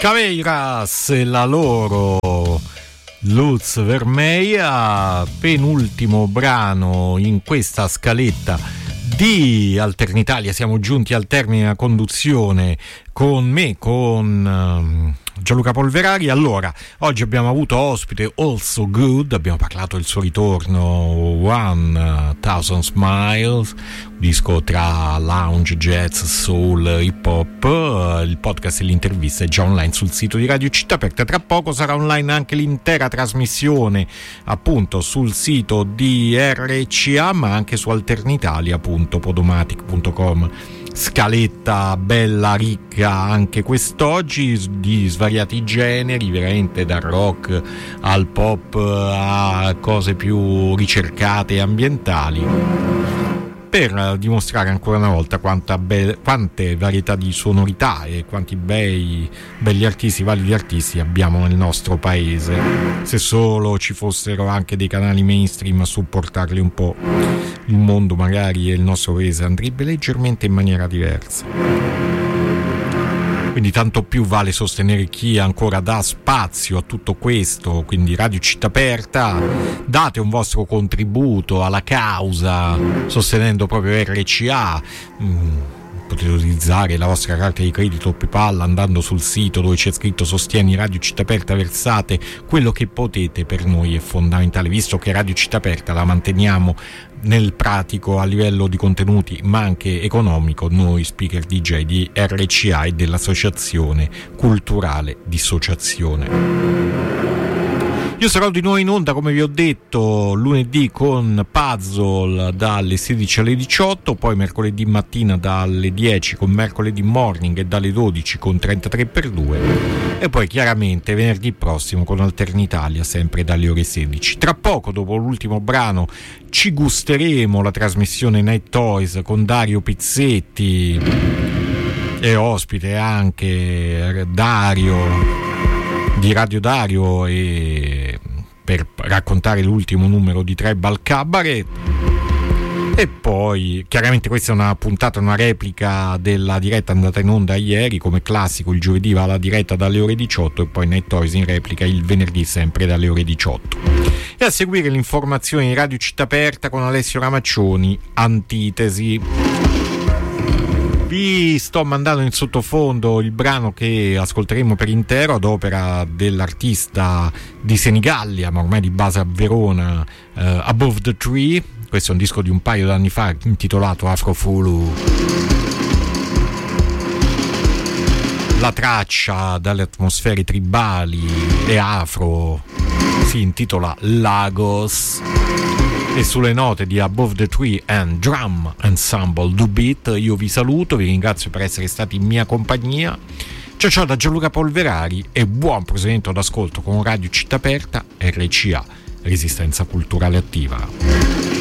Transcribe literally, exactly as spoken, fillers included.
Caveiras e la loro Luz Vermeia, penultimo brano in questa scaletta di Alternitalia. Siamo giunti al termine della conduzione con me, con Gianluca Polverari. Allora, oggi abbiamo avuto ospite Also Good, abbiamo parlato del suo ritorno One Thousand Smiles, un disco tra lounge, jazz, soul, hip hop. Il podcast e l'intervista è già online sul sito di Radio Città Aperta. Tra poco sarà online anche l'intera trasmissione, appunto sul sito di R C A, ma anche su alternitalia punto podomatic punto com. Scaletta bella ricca anche quest'oggi, di svariati generi, veramente dal rock al pop a cose più ricercate e ambientali, per dimostrare ancora una volta quanta be- quante varietà di sonorità e quanti bei belli artisti, validi artisti abbiamo nel nostro paese. Se solo ci fossero anche dei canali mainstream a supportarli un po', il mondo magari e il nostro paese andrebbe leggermente in maniera diversa. Quindi tanto più vale sostenere chi ancora dà spazio a tutto questo, quindi Radio Città Aperta, date un vostro contributo alla causa sostenendo proprio R C A. Mm. Potete utilizzare la vostra carta di credito o PayPal andando sul sito dove c'è scritto Sostieni Radio Città Aperta, versate quello che potete. Per noi è fondamentale, visto che Radio Città Aperta la manteniamo nel pratico a livello di contenuti ma anche economico, noi speaker D J di R C A e dell'Associazione Culturale Dissociazione. Io sarò di nuovo in onda, come vi ho detto, lunedì con Puzzle dalle sedici alle diciotto, poi mercoledì mattina dalle dieci con Mercoledì Morning e dalle dodici con trentatré per due, e poi chiaramente venerdì prossimo con Alternitalia sempre dalle ore sedici. Tra poco, dopo l'ultimo brano, ci gusteremo la trasmissione Night Toys con Dario Pizzetti e ospite anche Dario di Radio Dario, e per raccontare l'ultimo numero di Tribal Cabaret. E poi chiaramente questa è una puntata, una replica della diretta andata in onda ieri. Come classico il giovedì va la diretta dalle ore diciotto e poi Night Toys in replica il venerdì sempre dalle ore diciotto. E a seguire l'informazione di Radio Città Aperta con Alessio Ramaccioni, Antitesi. Vi sto mandando in sottofondo il brano che ascolteremo per intero ad opera dell'artista di Senigallia, ma ormai di base a Verona, uh, Above the Tree. Questo è un disco di un paio d'anni fa intitolato Afrofulu. La traccia dalle atmosfere tribali e afro si intitola Lagos. E sulle note di Above the Tree and Drum Ensemble Do Beat io vi saluto, vi ringrazio per essere stati in mia compagnia. Ciao ciao da Gianluca Polverari e buon proseguimento d'ascolto con Radio Città Aperta, R C A, Resistenza Culturale Attiva.